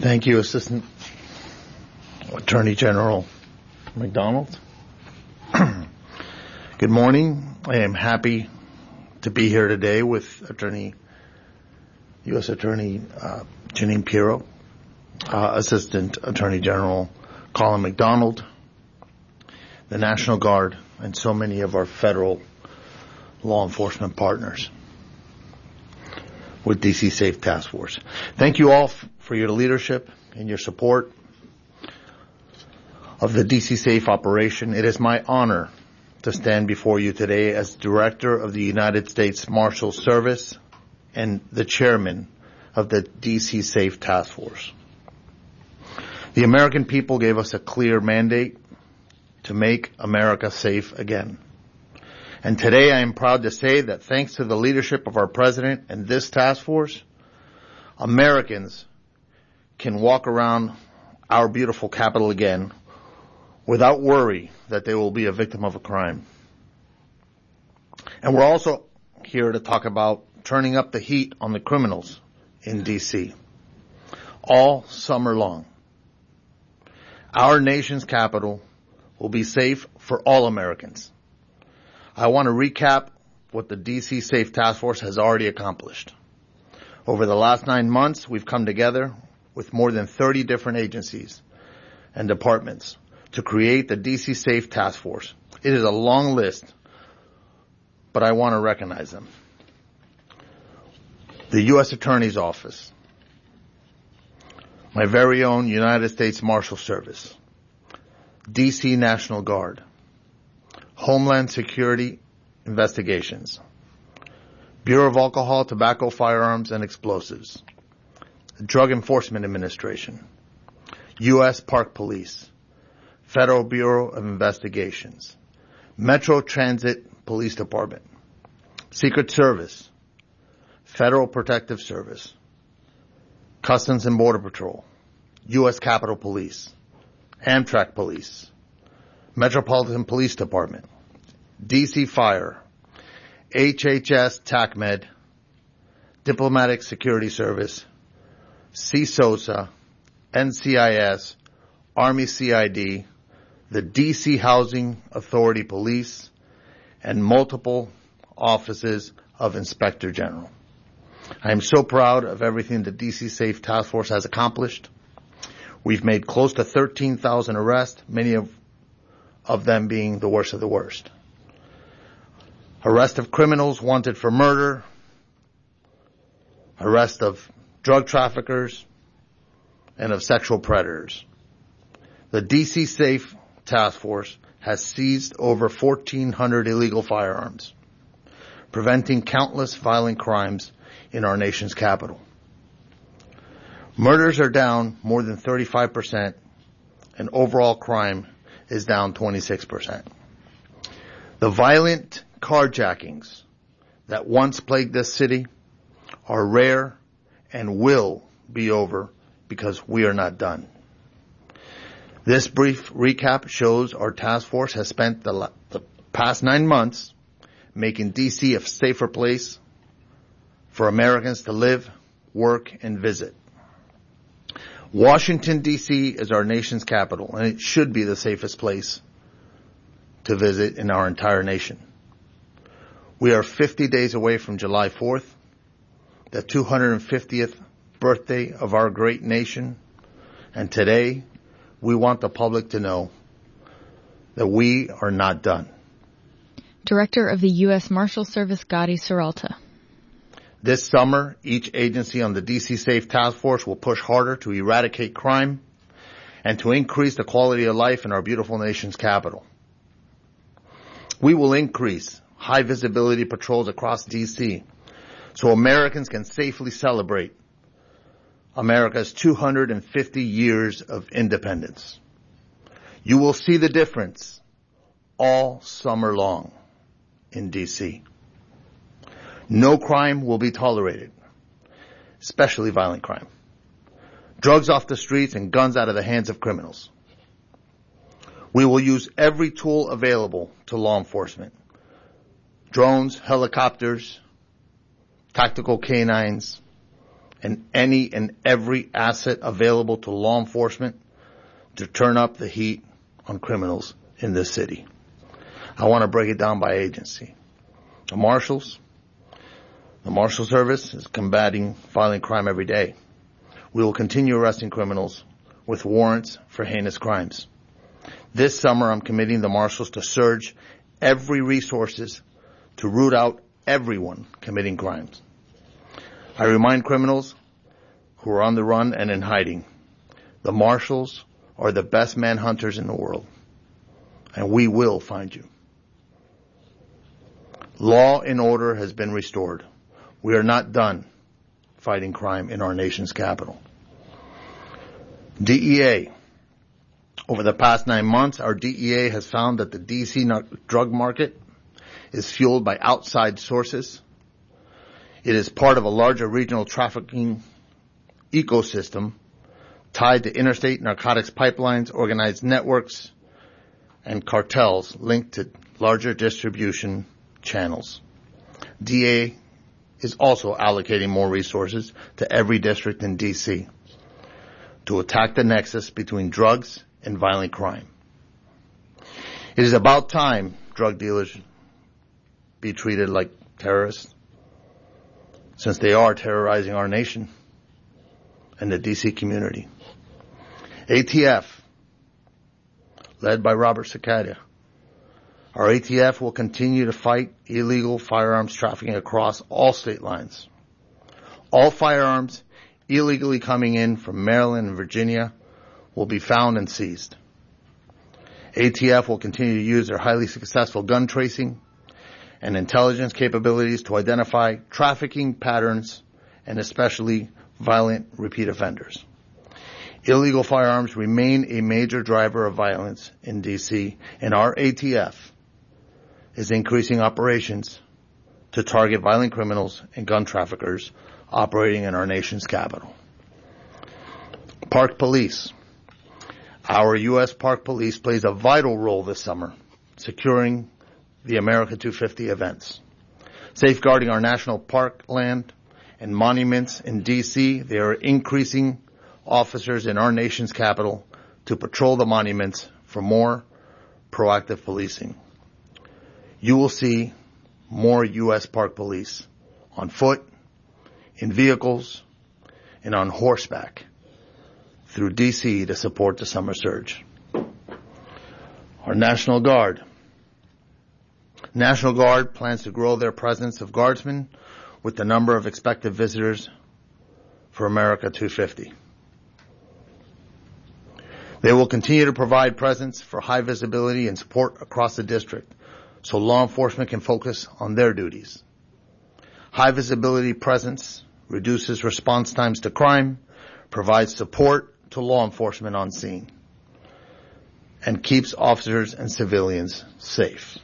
Thank you, Assistant Attorney General McDonald. Good morning. I am happy to be here today with U.S. Attorney Jeanine Pirro, Assistant Attorney General Colin McDonald, the National Guard, and so many of our federal law enforcement partners with DC Safe Task Force. Thank you all for your leadership and your support of the DC Safe operation. It is my honor to stand before you today as Director of the United States Marshal Service and the Chairman of the DC Safe Task Force. The American people gave us a clear mandate to make America safe again. And today I am proud to say that thanks to the leadership of our President and this task force, Americans can walk around our beautiful capital again without worry that they will be a victim of a crime. And we're also here to talk about turning up the heat on the criminals in D.C. all summer long. Our nation's capital will be safe for all Americans. I want to recap what the D.C. Safe Task Force has already accomplished. Over the last 9 months, we've come together with more than 30 different agencies and departments to create the D.C. Safe Task Force. It is a long list, but I want to recognize them. The U.S. Attorney's Office, my very own United States Marshal Service, D.C. National Guard, Homeland Security Investigations, Bureau of Alcohol, Tobacco, Firearms, and Explosives, Drug Enforcement Administration, U.S. Park Police, Federal Bureau of Investigations, Metro Transit Police Department, Secret Service, Federal Protective Service, Customs and Border Patrol, U.S. Capitol Police, Amtrak Police, Metropolitan Police Department, DC Fire, HHS TACMED, Diplomatic Security Service, CSOSA, NCIS, Army CID, the DC Housing Authority Police, and multiple offices of Inspector General. I am so proud of everything the DC Safe Task Force has accomplished. We've made close to 13,000 arrests, many of them being the worst of the worst. Arrest of criminals wanted for murder, arrest of drug traffickers, and of sexual predators. The DC Safe Task Force has seized over 1,400 illegal firearms, preventing countless violent crimes in our nation's capital. Murders are down more than 35%, and overall crime is down 26%. The violent carjackings that once plagued this city are rare and will be over because we are not done. This brief recap shows our task force has spent the past 9 months making D.C. a safer place for Americans to live, work, and visit. Washington, D.C. is our nation's capital, and it should be the safest place to visit in our entire nation. We are 50 days away from July 4th, the 250th birthday of our great nation, and today we want the public to know that we are not done. Director of the U.S. Marshal Service, Gadi Seralta. This summer, each agency on the DC Safe Task Force will push harder to eradicate crime and to increase the quality of life in our beautiful nation's capital. We will increase high visibility patrols across DC so Americans can safely celebrate America's 250 years of independence. You will see the difference all summer long in DC. No crime will be tolerated, especially violent crime. Drugs off the streets and guns out of the hands of criminals. We will use every tool available to law enforcement. Drones, helicopters, tactical canines, and any and every asset available to law enforcement to turn up the heat on criminals in this city. I want to break it down by agency. The Marshal Service is combating violent crime every day. We will continue arresting criminals with warrants for heinous crimes. This summer, I'm committing the Marshals to surge every resources to root out everyone committing crimes. I remind criminals who are on the run and in hiding, the Marshals are the best manhunters in the world, and we will find you. Law and order has been restored. We are not done fighting crime in our nation's capital. DEA. Over the past 9 months, our DEA has found that the D.C. drug market is fueled by outside sources. It is part of a larger regional trafficking ecosystem tied to interstate narcotics pipelines, organized networks, and cartels linked to larger distribution channels. DEA is also allocating more resources to every district in D.C. to attack the nexus between drugs and violent crime. It is about time drug dealers be treated like terrorists, since they are terrorizing our nation and the D.C. community. ATF, led by Robert Cicada. Our ATF will continue to fight illegal firearms trafficking across all state lines. All firearms illegally coming in from Maryland and Virginia will be found and seized. ATF will continue to use their highly successful gun tracing and intelligence capabilities to identify trafficking patterns and especially violent repeat offenders. Illegal firearms remain a major driver of violence in D.C., and our ATF is increasing operations to target violent criminals and gun traffickers operating in our nation's capital. Park Police. Our U.S. Park Police plays a vital role this summer, securing the America 250 events. Safeguarding our national park land and monuments in D.C., they are increasing officers in our nation's capital to patrol the monuments for more proactive policing. You will see more U.S. Park Police on foot, in vehicles, and on horseback through D.C. to support the summer surge. Our National Guard. National Guard plans to grow their presence of guardsmen with the number of expected visitors for America 250. They will continue to provide presence for high visibility and support across the district so law enforcement can focus on their duties. High visibility presence reduces response times to crime, provides support to law enforcement on scene, and keeps officers and civilians safe.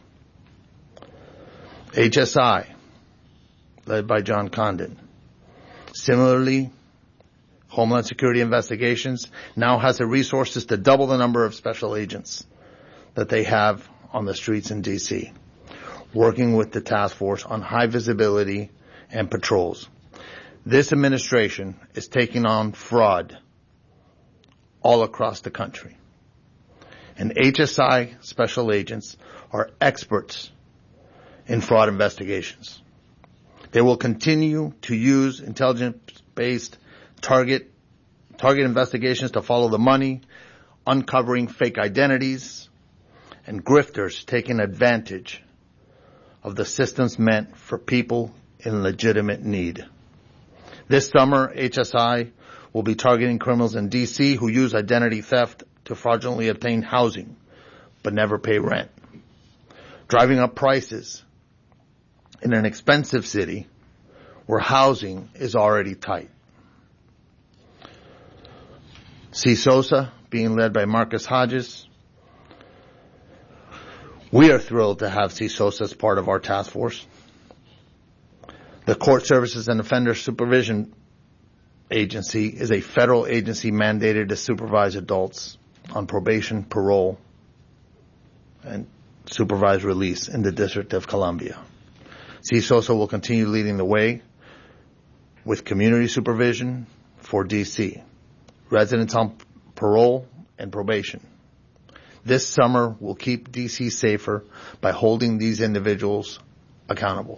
HSI, led by John Condon. Similarly, Homeland Security Investigations now has the resources to double the number of special agents that they have on the streets in D.C., working with the task force on high visibility and patrols. This administration is taking on fraud all across the country. And HSI special agents are experts in fraud investigations. They will continue to use intelligence-based target investigations to follow the money, uncovering fake identities, and grifters taking advantage of the systems meant for people in legitimate need. This summer, HSI will be targeting criminals in D.C. who use identity theft to fraudulently obtain housing but never pay rent, driving up prices in an expensive city where housing is already tight. CSOSA, being led by Marcus Hodges. We are thrilled to have CSOSA as part of our task force. The Court Services and Offender Supervision Agency is a federal agency mandated to supervise adults on probation, parole, and supervised release in the District of Columbia. CSOSA will continue leading the way with community supervision for D.C., residents on parole and probation. This summer will keep D.C. safer by holding these individuals accountable.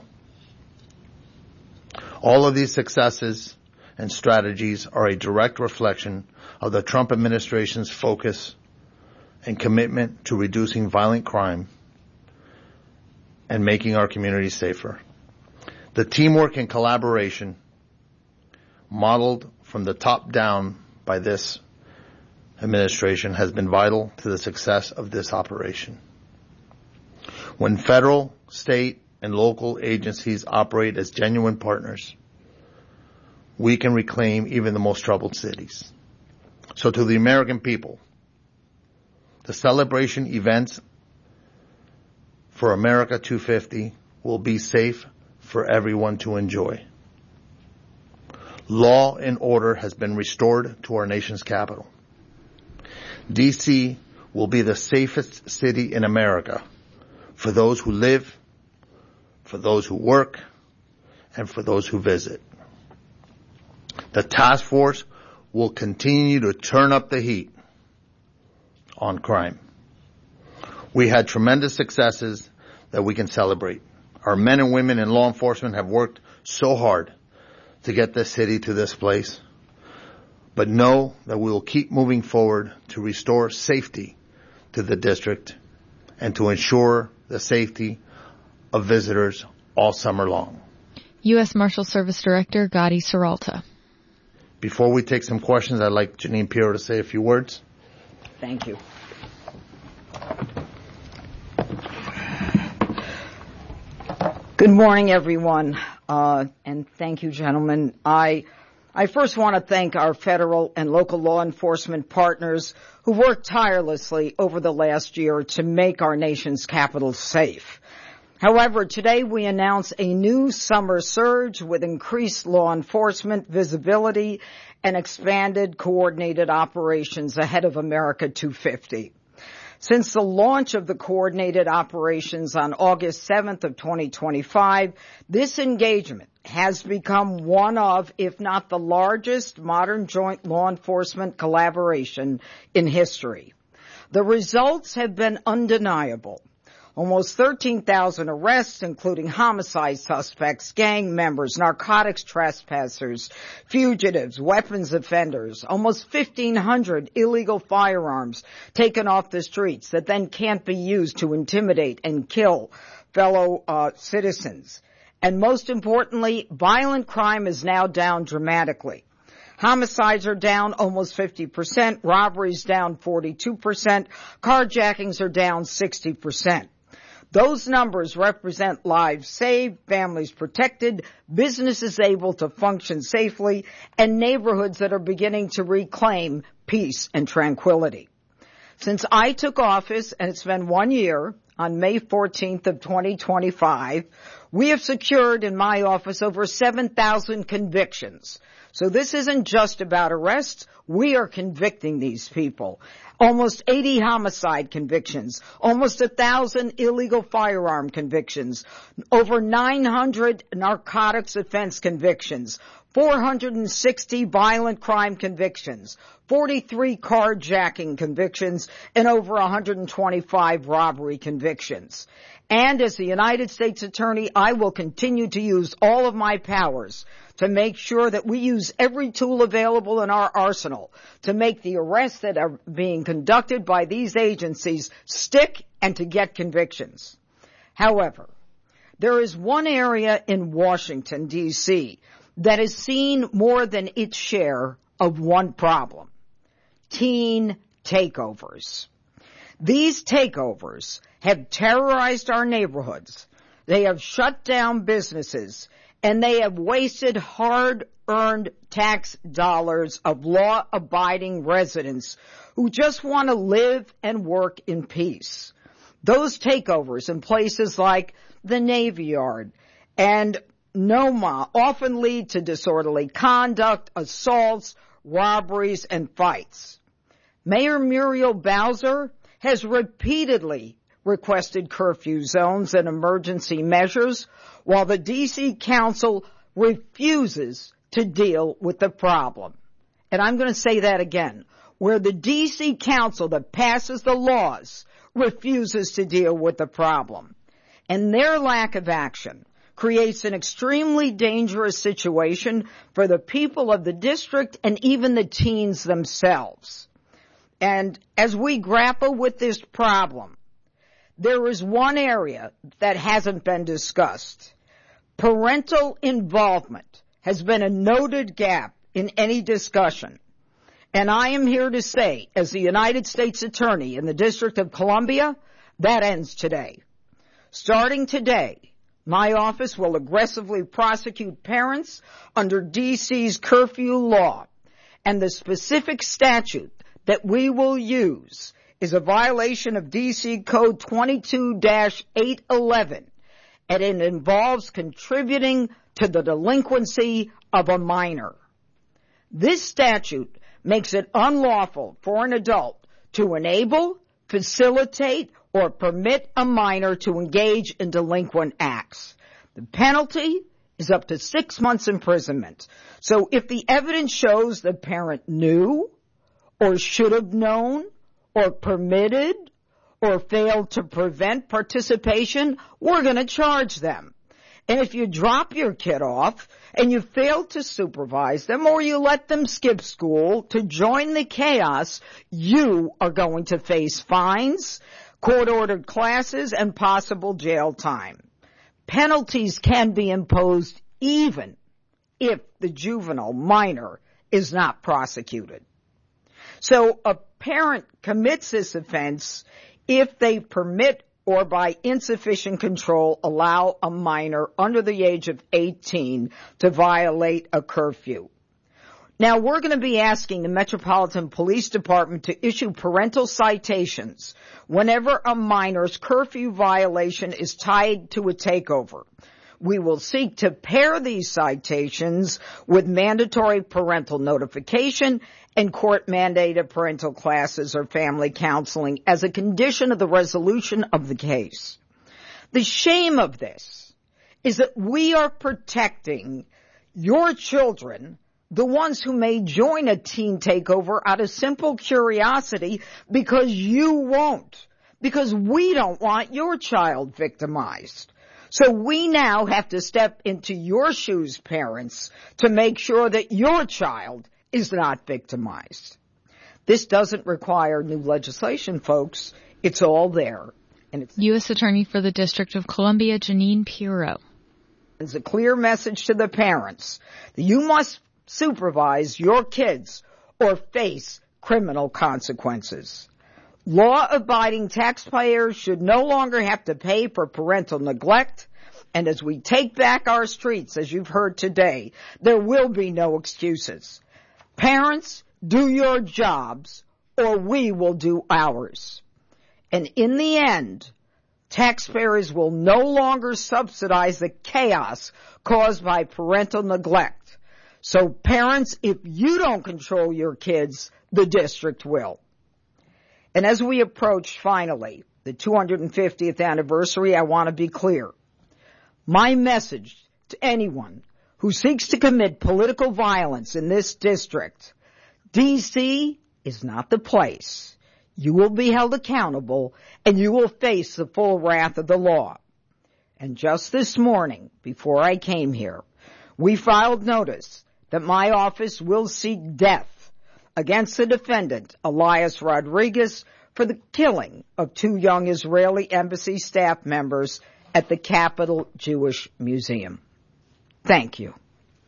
All of these successes and strategies are a direct reflection of the Trump administration's focus and commitment to reducing violent crime and making our communities safer. The teamwork and collaboration modeled from the top down by this administration has been vital to the success of this operation. When federal, state, and local agencies operate as genuine partners, we can reclaim even the most troubled cities. So to the American people, the celebration events for America 250 will be safe for everyone to enjoy. Law and order has been restored to our nation's capital. D.C. will be the safest city in America for those who live, for those who work, and for those who visit. The task force will continue to turn up the heat on crime. We had tremendous successes that we can celebrate. Our men and women in law enforcement have worked so hard to get this city to this place. But know that we will keep moving forward to restore safety to the district and to ensure the safety of visitors all summer long. U.S. Marshal Service Director Gadi Serralta. Before we take some questions, I'd like Janine Pirro to say a few words. Thank you. Good morning, everyone, and thank you, gentlemen. I first want to thank our federal and local law enforcement partners who worked tirelessly over the last year to make our nation's capital safe. However, today we announce a new summer surge with increased law enforcement visibility and expanded coordinated operations ahead of America 250. Since the launch of the coordinated operations on August 7th of 2025, this engagement has become one of, if not the largest, modern joint law enforcement collaboration in history. The results have been undeniable. Almost 13,000 arrests, including homicide suspects, gang members, narcotics trespassers, fugitives, weapons offenders. Almost 1,500 illegal firearms taken off the streets that then can't be used to intimidate and kill fellow citizens. And most importantly, violent crime is now down dramatically. Homicides are down almost 50%, robberies down 42%, carjackings are down 60%. Those numbers represent lives saved, families protected, businesses able to function safely, and neighborhoods that are beginning to reclaim peace and tranquility. Since I took office, and it's been 1 year, on May 14th of 2025, we have secured in my office over 7,000 convictions. So this isn't just about arrests. We are convicting these people. Almost 80 homicide convictions, almost 1,000 illegal firearm convictions, over 900 narcotics offense convictions, 460 violent crime convictions, 43 carjacking convictions, and over 125 robbery convictions. And as the United States Attorney, I will continue to use all of my powers to make sure that we use every tool available in our arsenal to make the arrests that are being conducted by these agencies stick and to get convictions. However, there is one area in Washington, D.C. that has seen more than its share of one problem: teen takeovers. These takeovers have terrorized our neighborhoods. They have shut down businesses, and they have wasted hard-earned tax dollars of law-abiding residents who just want to live and work in peace. Those takeovers in places like the Navy Yard and Noma often lead to disorderly conduct, assaults, robberies, and fights. Mayor Muriel Bowser has repeatedly requested curfew zones and emergency measures, while the D.C. Council refuses to deal with the problem. And I'm going to say that again. Where the D.C. Council that passes the laws refuses to deal with the problem. And their lack of action creates an extremely dangerous situation for the people of the district and even the teens themselves. And as we grapple with this problem, there is one area that hasn't been discussed. Parental involvement has been a noted gap in any discussion. And I am here to say, as the United States Attorney in the District of Columbia, that ends today. Starting today, my office will aggressively prosecute parents under D.C.'s curfew law, and the specific statute that we will use is a violation of D.C. Code 22-811, and it involves contributing to the delinquency of a minor. This statute makes it unlawful for an adult to enable, facilitate, or permit a minor to engage in delinquent acts. The penalty is up to 6 months imprisonment. So if the evidence shows the parent knew, or should have known, or permitted, or failed to prevent participation, we're going to charge them. And if you drop your kid off and you fail to supervise them or you let them skip school to join the chaos, you are going to face fines, court-ordered classes, and possible jail time. Penalties can be imposed even if the juvenile minor is not prosecuted. So a parent commits this offense if they permit or by insufficient control allow a minor under the age of 18 to violate a curfew. Now, we're going to be asking the Metropolitan Police Department to issue parental citations whenever a minor's curfew violation is tied to a takeover. We will seek to pair these citations with mandatory parental notification and court-mandated parental classes or family counseling as a condition of the resolution of the case. The shame of this is that we are protecting your children, the ones who may join a teen takeover out of simple curiosity, because you won't, because we don't want your child victimized. So we now have to step into your shoes, parents, to make sure that your child is not victimized. This doesn't require new legislation, folks. It's all there. And it's U.S. Attorney for the District of Columbia, Janine Pirro. It's a clear message to the parents that you must supervise your kids or face criminal consequences. Law-abiding taxpayers should no longer have to pay for parental neglect. And as we take back our streets, as you've heard today, there will be no excuses. Parents, do your jobs, or we will do ours. And in the end, taxpayers will no longer subsidize the chaos caused by parental neglect. So parents, if you don't control your kids, the district will. And as we approach, finally, the 250th anniversary, I want to be clear. My message to anyone who seeks to commit political violence in this district, D.C. is not the place. You will be held accountable, and you will face the full wrath of the law. And just this morning, before I came here, we filed notice that my office will seek death against the defendant, Elias Rodriguez, for the killing of 2 young Israeli embassy staff members at the Capitol Jewish Museum. Thank you.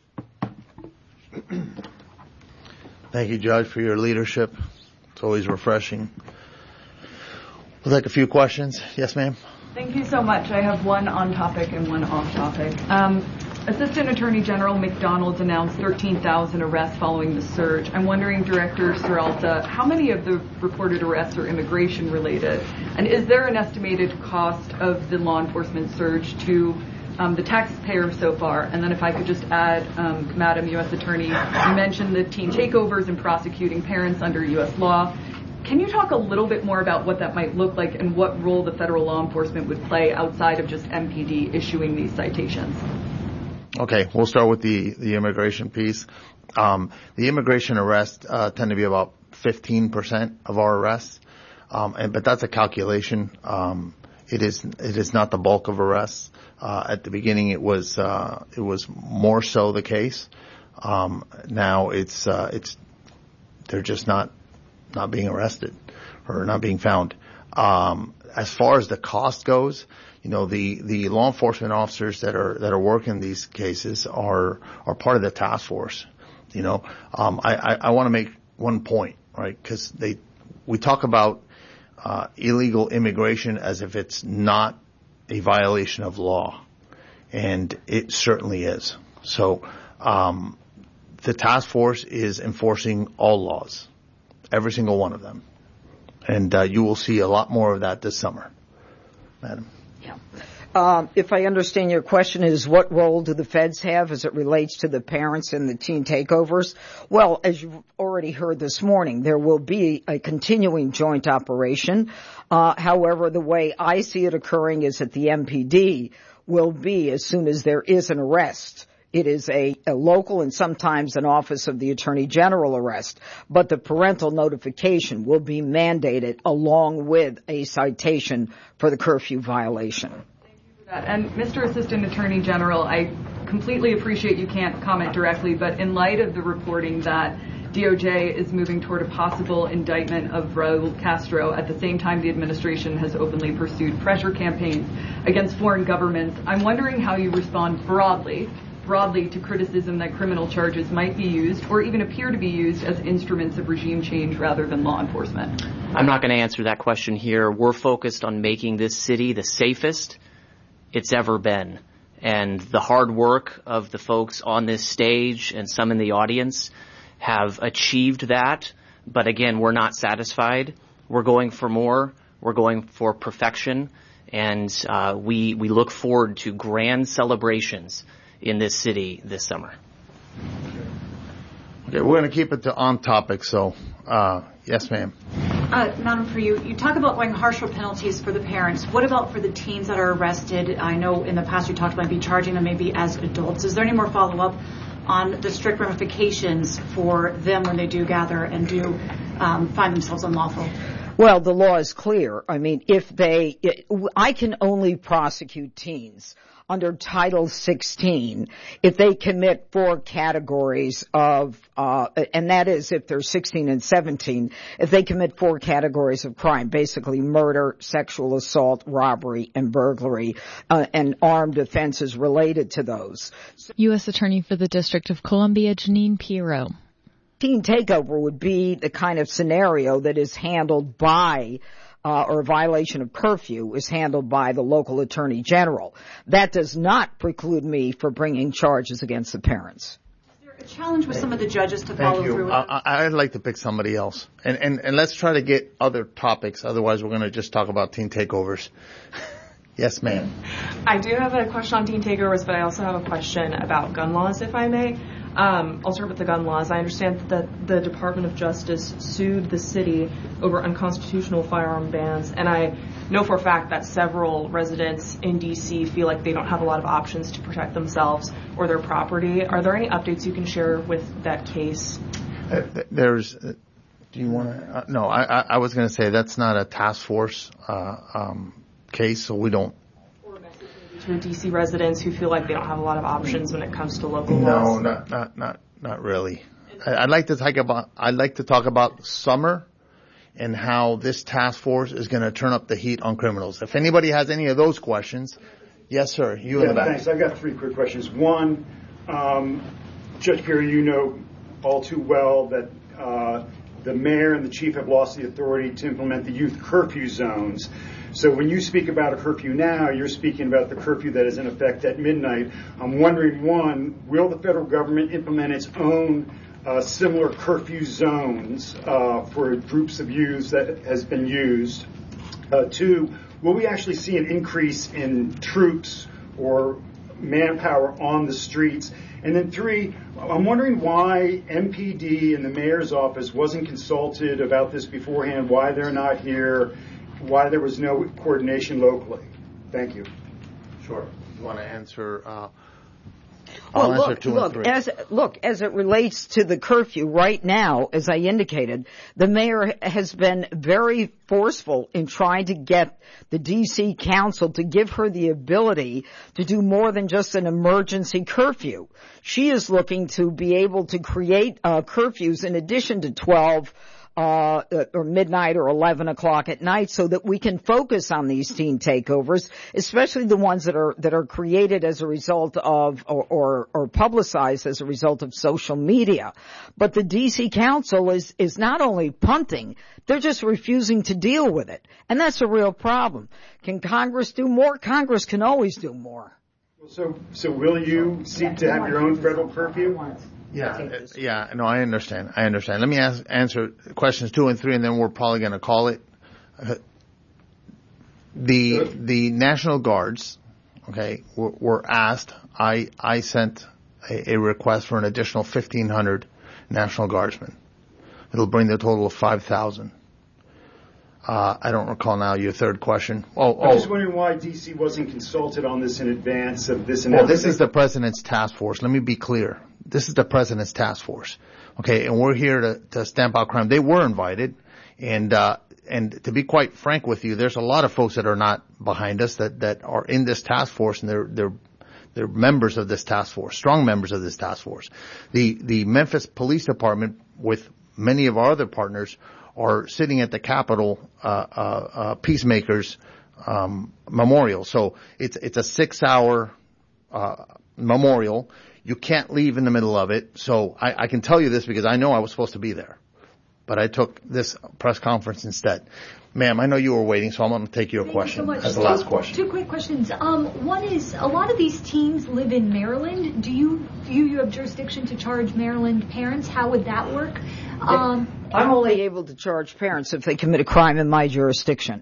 Thank you, Judge, for your leadership. It's always refreshing. We'll take a few questions. Yes, ma'am? Thank you so much. I have one on topic and one off topic. Assistant Attorney General McDonald's announced 13,000 arrests following the surge. I'm wondering, Director Seralta, how many of the reported arrests are immigration related? And is there an estimated cost of the law enforcement surge to the taxpayer so far? And then if I could just add, Madam U.S. Attorney, you mentioned the teen takeovers and prosecuting parents under U.S. law. Can you talk a little bit more about what that might look like and what role the federal law enforcement would play outside of just MPD issuing these citations? Okay, we'll start with the immigration piece. The immigration arrests tend to be about 15% of our arrests, but that's a calculation. It is not the bulk of arrests. At the beginning, it was more so the case. Now they're just not being arrested or not being found. As far as the cost goes, the law enforcement officers that are working these cases are part of the task force. I want to make one point, right? Because we talk about illegal immigration as if it's not a violation of law, and it certainly is. So the task force is enforcing all laws, every single one of them, and you will see a lot more of that this summer, Madam. Yeah. If I understand your question is what role do the feds have as it relates to the parents and the teen takeovers? Well, as you've already heard this morning, there will be a continuing joint operation. However, the way I see it occurring is that the MPD will be as soon as there is an arrest. It is a local and sometimes an Office of the Attorney General arrest, but the parental notification will be mandated along with a citation for the curfew violation. Thank you for that. And Mr. Assistant Attorney General, I completely appreciate you can't comment directly, but in light of the reporting that DOJ is moving toward a possible indictment of Raul Castro at the same time the administration has openly pursued pressure campaigns against foreign governments, I'm wondering how you respond broadly to criticism that criminal charges might be used or even appear to be used as instruments of regime change rather than law enforcement. I'm not going to answer that question here. We're focused on making this city the safest it's ever been. And the hard work of the folks on this stage and some in the audience have achieved that. But again, we're not satisfied. We're going for more. We're going for perfection. And we look forward to grand celebrations in this city this summer. Okay, we're going to keep it on topic, so yes, ma'am. Madam, for you talk about going harsher penalties for the parents. What about for the teens that are arrested? I know in the past you talked about maybe charging them maybe as adults. Is there any more follow-up on the strict ramifications for them when they do gather and do find themselves unlawful? Well, the law is clear. I mean, I can only prosecute teens under Title 16 if they commit 4 categories of, and that is if they're 16 and 17, if they commit 4 categories of crime, basically murder, sexual assault, robbery, and burglary, and armed offenses related to those. U.S. Attorney for the District of Columbia, Janine Pirro. Teen takeover would be the kind of scenario that is handled by or a violation of curfew is handled by the local attorney general. That does not preclude me from bringing charges against the parents. Is there a challenge with some of the judges to follow through with that? I'd like to pick somebody else. And let's try to get other topics. Otherwise, we're going to just talk about teen takeovers. Yes, ma'am. I do have a question on teen takeovers, but I also have a question about gun laws, if I may. I'll start with the gun laws. I understand that the Department of Justice sued the city over unconstitutional firearm bans, and I know for a fact that several residents in D.C. feel like they don't have a lot of options to protect themselves or their property. Are there any updates you can share with that case? Do you want to? No, I was going to say that's not a task force case, so we don't. To D.C. residents who feel like they don't have a lot of options when it comes to local laws? No, not really. I'd like to talk about summer and how this task force is going to turn up the heat on criminals. If anybody has any of those questions, yes, sir. You in the back. Thanks. I've got 3 quick questions. One, Judge Perry, you know all too well that the mayor and the chief have lost the authority to implement the youth curfew zones. So when you speak about a curfew now, you're speaking about the curfew that is in effect at midnight. I'm wondering, 1, will the federal government implement its own similar curfew zones for groups of youths that has been used? 2, will we actually see an increase in troops or manpower on the streets? And then 3, I'm wondering why MPD and the mayor's office wasn't consulted about this beforehand, why they're not here, why there was no coordination locally. Thank you. Sure. You want to answer I'll answer 2 and 3. As it relates to the curfew right now, as I indicated, the mayor has been very forceful in trying to get the D.C. Council to give her the ability to do more than just an emergency curfew. She is looking to be able to create curfews in addition to 12 or midnight or 11 o'clock at night, so that we can focus on these teen takeovers, especially the ones that are created as a result of or publicized as a result of social media. But the DC Council is not only punting, they're just refusing to deal with it. And that's a real problem. Can Congress do more? Congress can always do more. So will you seek to have your own federal curfew? Yeah, no, I understand. Let me answer questions 2 and 3, and then we're probably going to call it. The National Guards, okay, were asked. I sent a request for an additional 1,500 National Guardsmen. It'll bring the total of 5,000. I don't recall now your third question. I'm just wondering why D.C. wasn't consulted on this in advance of this announcement. Well, this is the President's task force. Let me be clear. This is the President's task force. Okay, and we're here to stamp out crime. They were invited, and to be quite frank with you, there's a lot of folks that are not behind us that are in this task force, and they're members of this task force, strong members of this task force. The Memphis Police Department, with many of our other partners, are sitting at the Capitol Peacemakers Memorial. So it's a 6-hour memorial. You can't leave in the middle of it. So I can tell you this because I know I was supposed to be there, but I took this press conference instead. Ma'am, I know you were waiting, so I'm going to take your question. Thank you so much. As the last question. 2 quick questions. One is, a lot of these teens live in Maryland. Do you have jurisdiction to charge Maryland parents? How would that work? I'm only able to charge parents if they commit a crime in my jurisdiction.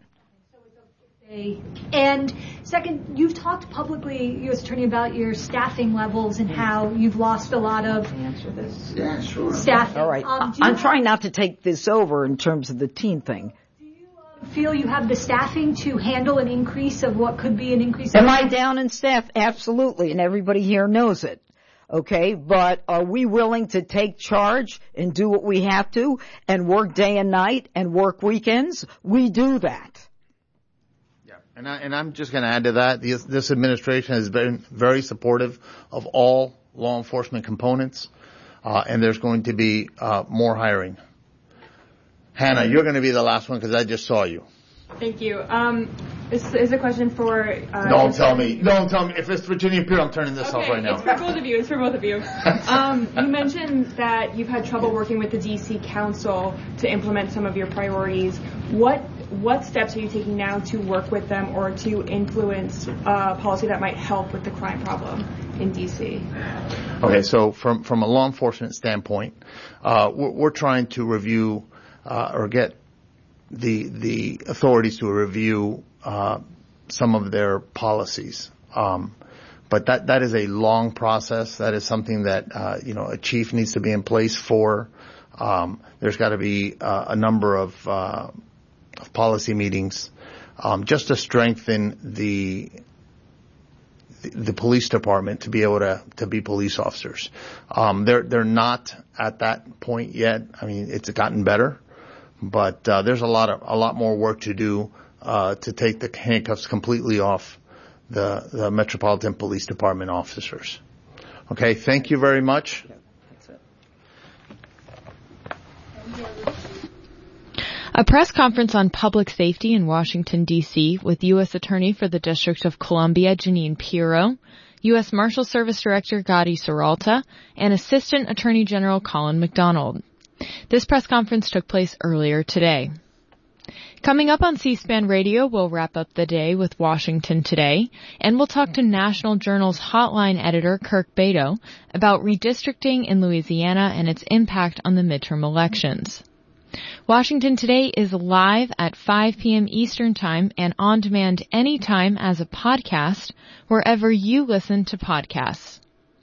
And second, you've talked publicly, U.S. Attorney, about your staffing levels and how you've lost a lot of staffing. All right. I'm trying not to take this over in terms of the teen thing. Do you feel you have the staffing to handle an increase of what could be an increase? Am I down in staff? Absolutely, and everybody here knows it. Okay, but are we willing to take charge and do what we have to and work day and night and work weekends? We do that. And I'm just going to add to that. This administration has been very supportive of all law enforcement components, and there's going to be more hiring. Hannah, you're going to be the last one because I just saw you. Thank you. This is a question for... Don't tell me. If it's Virginia Peer, I'm turning this off right now. It's for both of you. You mentioned that you've had trouble working with the D.C. Council to implement some of your priorities. What steps are you taking now to work with them or to influence policy that might help with the crime problem in D.C.? Okay, so from a law enforcement standpoint, we're trying to review or get the authorities to review some of their policies. But that is a long process. That is something that a chief needs to be in place for. There's got to be a number of policy meetings just to strengthen the police department to be able to be police officers. They're not at that point yet. I mean, it's gotten better, but there's a lot more work to do to take the handcuffs completely off the Metropolitan Police Department officers. Okay, thank you very much. A press conference on public safety in Washington, D.C. with U.S. Attorney for the District of Columbia, Jeanine Pirro, U.S. Marshal Service Director Gadi Serralta, and Assistant Attorney General Colin McDonald. This press conference took place earlier today. Coming up on C-SPAN Radio, we'll wrap up the day with Washington Today, and we'll talk to National Journal's Hotline editor Kirk Beto about redistricting in Louisiana and its impact on the midterm elections. Washington Today is live at 5 p.m. Eastern Time and on demand anytime as a podcast wherever you listen to podcasts.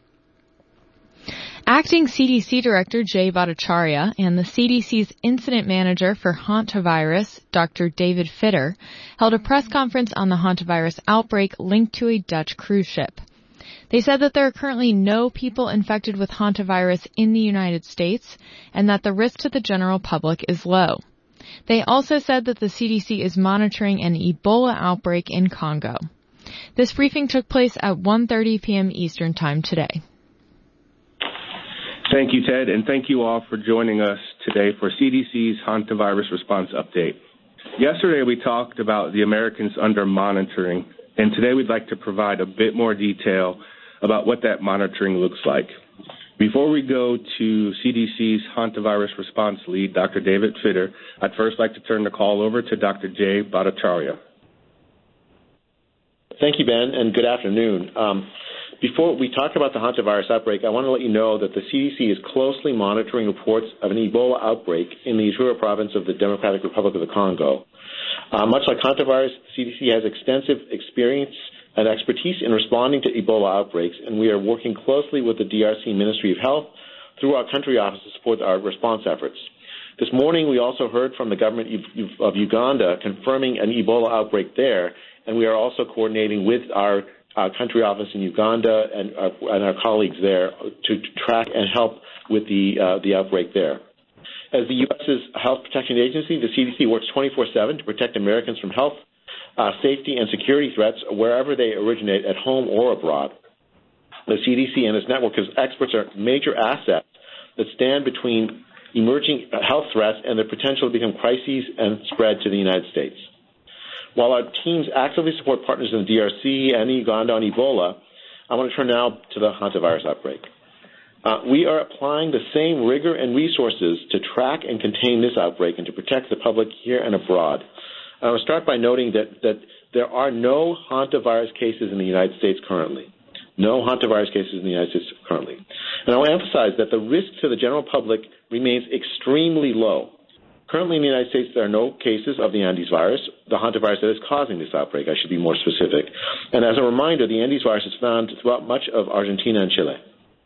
Acting CDC Director Jay Bhattacharya and the CDC's Incident Manager for Hantavirus, Dr. David Fitter, held a press conference on the hantavirus outbreak linked to a Dutch cruise ship. They said that there are currently no people infected with hantavirus in the United States and that the risk to the general public is low. They also said that the CDC is monitoring an Ebola outbreak in Congo. This briefing took place at 1:30 p.m. Eastern Time today. Thank you, Ted, and thank you all for joining us today for CDC's hantavirus response update. Yesterday we talked about the Americans under monitoring, and today we'd like to provide a bit more detail about what that monitoring looks like. Before we go to CDC's hantavirus response lead, Dr. David Fitter, I'd first like to turn the call over to Dr. Jay Bhattacharya. Thank you, Ben, and good afternoon. Before we talk about the hantavirus outbreak, I want to let you know that the CDC is closely monitoring reports of an Ebola outbreak in the Ituri province of the Democratic Republic of the Congo. Much like hantavirus, CDC has extensive experience and expertise in responding to Ebola outbreaks, and we are working closely with the DRC Ministry of Health through our country office to support our response efforts. This morning, we also heard from the government of Uganda confirming an Ebola outbreak there, and we are also coordinating with our country office in Uganda and our colleagues there to track and help with the outbreak there. As the U.S.'s Health Protection Agency, the CDC works 24/7 to protect Americans from health, safety, and security threats wherever they originate, at home or abroad. The CDC and its network of experts are major assets that stand between emerging health threats and their potential to become crises and spread to the United States. While our teams actively support partners in the DRC and Uganda on Ebola, I want to turn now to the hantavirus outbreak. We are applying the same rigor and resources to track and contain this outbreak and to protect the public here and abroad. I will start by noting that there are no hantavirus cases in the United States currently. No hantavirus cases in the United States currently. And I will emphasize that the risk to the general public remains extremely low. Currently in the United States, there are no cases of the Andes virus, the hantavirus that is causing this outbreak. I should be more specific. And as a reminder, the Andes virus is found throughout much of Argentina and Chile.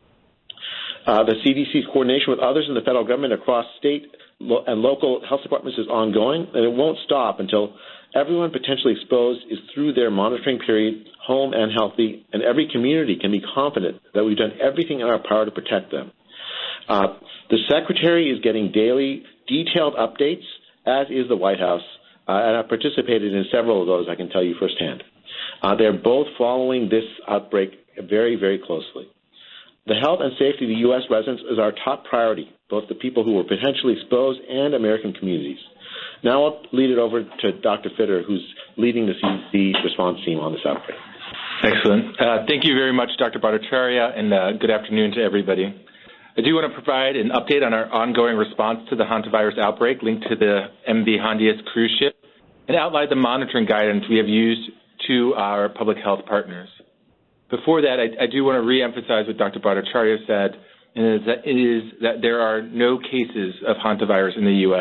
The CDC's coordination with others in the federal government across state and local health departments is ongoing, and it won't stop until everyone potentially exposed is through their monitoring period, home and healthy, and every community can be confident that we've done everything in our power to protect them. The Secretary is getting daily detailed updates, as is the White House, and I've participated in several of those, I can tell you firsthand. They're both following this outbreak very, very closely. The health and safety of the U.S. residents is our top priority, both the people who were potentially exposed and American communities. Now I'll lead it over to Dr. Fitter, who's leading the CDC response team on this outbreak. Excellent. Thank you very much, Dr. Bhattacharya, and good afternoon to everybody. I do want to provide an update on our ongoing response to the hantavirus outbreak linked to the MV Handias cruise ship and outline the monitoring guidance we have used to our public health partners. Before that, I do want to reemphasize what Dr. Bhattacharya said, and that there are no cases of hantavirus in the U.S.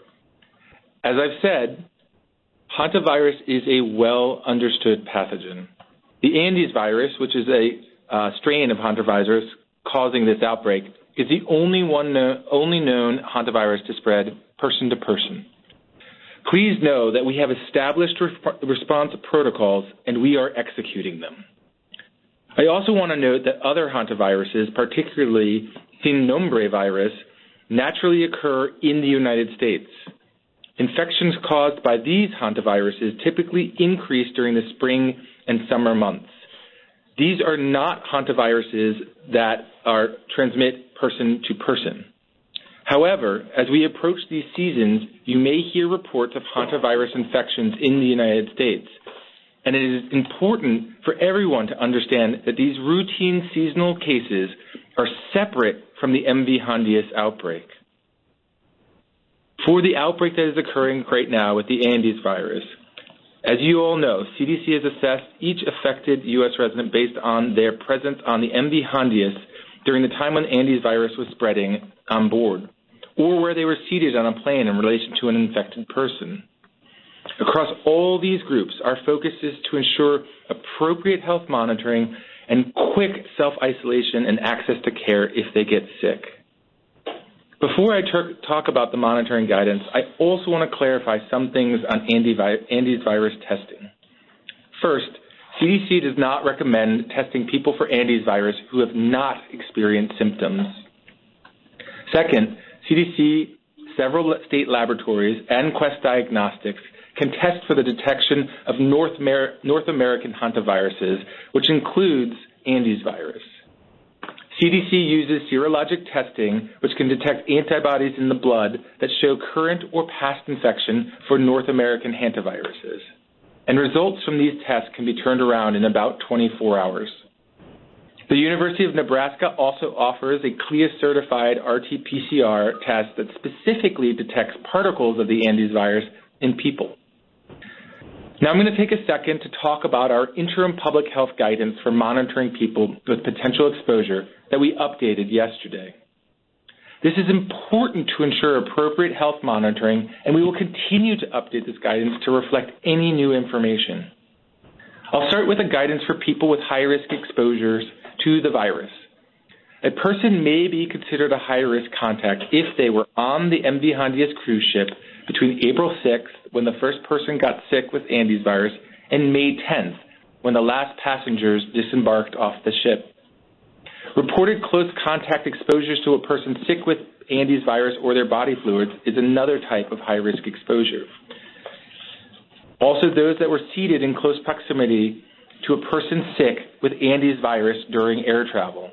As I've said, hantavirus is a well-understood pathogen. The Andes virus, which is a strain of hantavirus causing this outbreak, is the only known hantavirus to spread person to person. Please know that we have established response protocols and we are executing them. I also want to note that other hantaviruses, particularly Sin Nombre virus, naturally occur in the United States. Infections caused by these hantaviruses typically increase during the spring and summer months. These are not hantaviruses that transmit person to person. However, as we approach these seasons, you may hear reports of hantavirus infections in the United States. And it is important for everyone to understand that these routine seasonal cases are separate from the MV Handias outbreak. For the outbreak that is occurring right now with the Andes virus, as you all know, CDC has assessed each affected U.S. resident based on their presence on the MV Handias during the time when Andes virus was spreading on board, or where they were seated on a plane in relation to an infected person. Across all these groups, our focus is to ensure appropriate health monitoring and quick self-isolation and access to care if they get sick. Before I talk about the monitoring guidance, I also want to clarify some things on Andes virus testing. First, CDC does not recommend testing people for Andes virus who have not experienced symptoms. Second, CDC, several state laboratories, and Quest Diagnostics can test for the detection of North American hantaviruses, which includes Andes virus. CDC uses serologic testing, which can detect antibodies in the blood that show current or past infection for North American hantaviruses. And results from these tests can be turned around in about 24 hours. The University of Nebraska also offers a CLIA-certified RT-PCR test that specifically detects particles of the Andes virus in people. Now I'm going to take a second to talk about our interim public health guidance for monitoring people with potential exposure that we updated yesterday. This is important to ensure appropriate health monitoring, and we will continue to update this guidance to reflect any new information. I'll start with a guidance for people with high-risk exposures to the virus. A person may be considered a high-risk contact if they were on the MV Hondias cruise ship between April 6th, when the first person got sick with Andes virus, and May 10th, when the last passengers disembarked off the ship. Reported close contact exposures to a person sick with Andes virus or their body fluids is another type of high-risk exposure. Also, those that were seated in close proximity to a person sick with Andes virus during air travel.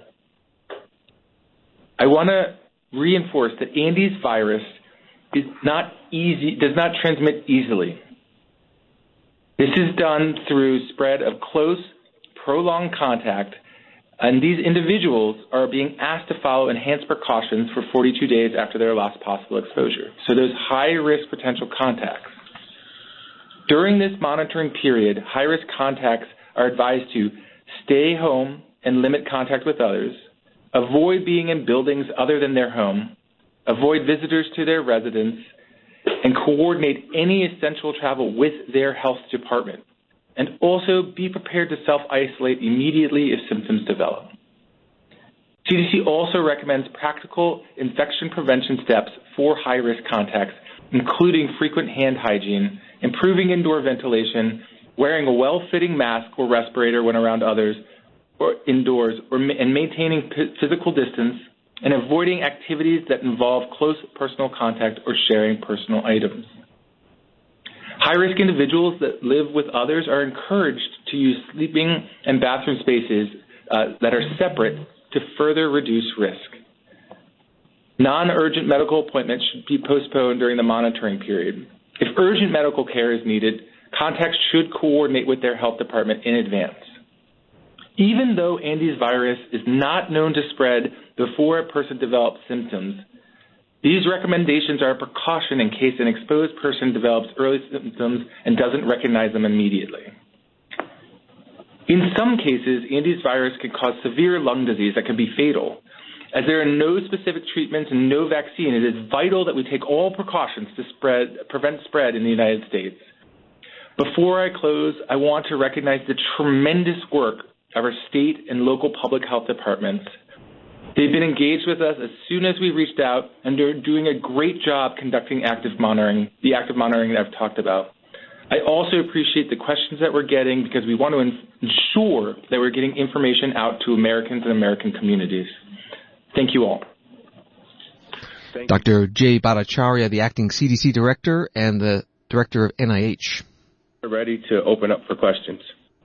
I want to reinforce that Andes virus does not transmit easily. This is done through spread of close, prolonged contact, and these individuals are being asked to follow enhanced precautions for 42 days after their last possible exposure. So those high-risk potential contacts. During this monitoring period, high-risk contacts are advised to stay home and limit contact with others, avoid being in buildings other than their home, avoid visitors to their residence, and coordinate any essential travel with their health department, and also be prepared to self-isolate immediately if symptoms develop. CDC also recommends practical infection prevention steps for high-risk contacts, including frequent hand hygiene, improving indoor ventilation, wearing a well-fitting mask or respirator when around others or indoors, and maintaining physical distance, and avoiding activities that involve close personal contact or sharing personal items. High-risk individuals that live with others are encouraged to use sleeping and bathroom spaces that are separate to further reduce risk. Non-urgent medical appointments should be postponed during the monitoring period. If urgent medical care is needed, contacts should coordinate with their health department in advance. Even though Andes virus is not known to spread before a person develops symptoms, these recommendations are a precaution in case an exposed person develops early symptoms and doesn't recognize them immediately. In some cases, Andes virus can cause severe lung disease that can be fatal. As there are no specific treatments and no vaccine, it is vital that we take all precautions to prevent spread in the United States. Before I close, I want to recognize the tremendous work of our state and local public health departments. They've been engaged with us as soon as we reached out, and they're doing a great job conducting active monitoring, the active monitoring that I've talked about. I also appreciate the questions that we're getting because we want to ensure that we're getting information out to Americans and American communities. Thank you all. Dr. Jay Bhattacharya, the acting CDC director and the director of NIH. We're ready to open up for questions.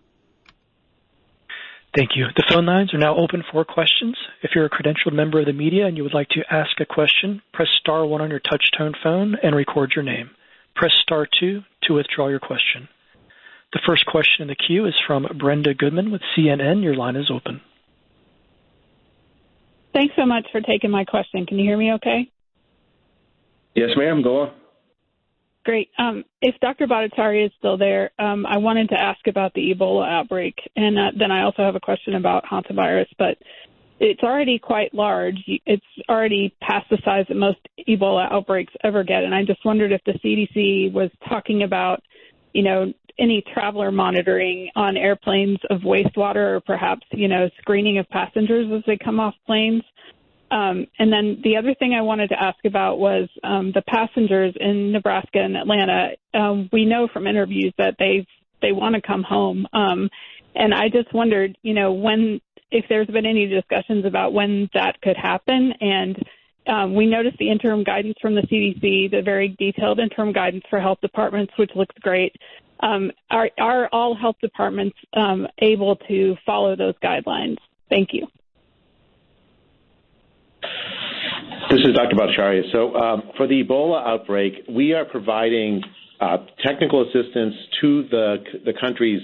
Thank you. The phone lines are now open for questions. If you're a credentialed member of the media and you would like to ask a question, press star 1 on your touch-tone phone and record your name. Press star 2 to withdraw your question. The first question in the queue is from Brenda Goodman with CNN. Your line is open. Thanks so much for taking my question. Can you hear me okay? Yes, ma'am. Go on. Great. If Dr. Bhattacharya is still there, I wanted to ask about the Ebola outbreak, and then I also have a question about hantavirus, but it's already quite large. It's already past the size that most Ebola outbreaks ever get, and I just wondered if the CDC was talking about, any traveler monitoring on airplanes of wastewater or perhaps, screening of passengers as they come off planes. And then the other thing I wanted to ask about was the passengers in Nebraska and Atlanta. We know from interviews that they want to come home. And I just wondered, if there's been any discussions about when that could happen. And we noticed the interim guidance from the CDC, the very detailed interim guidance for health departments, which looks great. Are all health departments able to follow those guidelines? Thank you. This is Dr. Bhattacharya. So for the Ebola outbreak, we are providing technical assistance to the countries.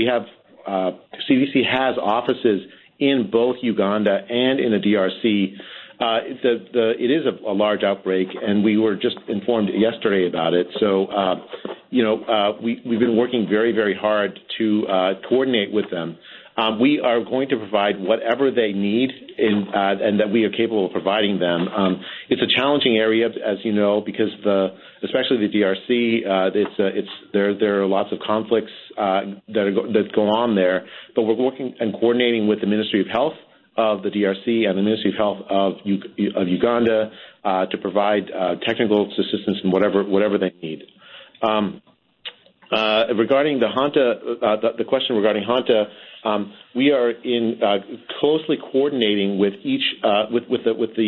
CDC has offices in both Uganda and in the DRC. It is a large outbreak, and we were just informed yesterday about it. So, we've been working very, very hard to coordinate with them. We are going to provide whatever they need, and that we are capable of providing them. It's a challenging area, as you know, because especially the DRC, there are lots of conflicts that go on there. But we're working and coordinating with the Ministry of Health of the DRC and the Ministry of Health of Uganda to provide technical assistance and whatever they need. Regarding the Hanta, the question regarding Hanta, we are in closely coordinating with each with the